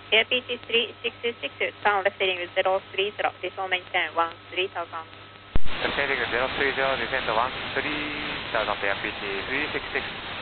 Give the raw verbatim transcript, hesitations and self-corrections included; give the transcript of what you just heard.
Air P T three six six, down left heading zero three zero, descend maintain one three thousand. Left heading zero three zero, descend one three thousand, Air P T three six six.